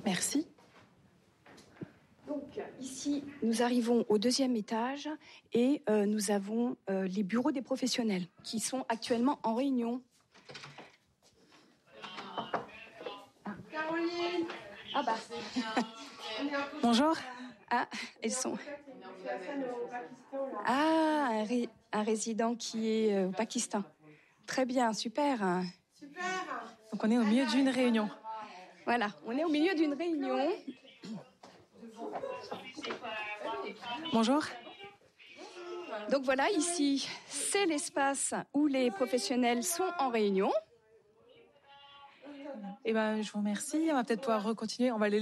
Merci. Donc ici, nous arrivons au 2e étage et nous avons les bureaux des professionnels qui sont actuellement en réunion. Caroline. Ah bah. Bonjour. Ah, elles sont. Ah, un résident qui est au Pakistan. Très bien, super. Super. Donc on est au milieu d'une réunion. Voilà, on est au milieu d'une réunion. Bonjour. Donc voilà, ici, c'est l'espace où les professionnels sont en réunion. Je vous remercie. On va peut-être pouvoir continuer. On va aller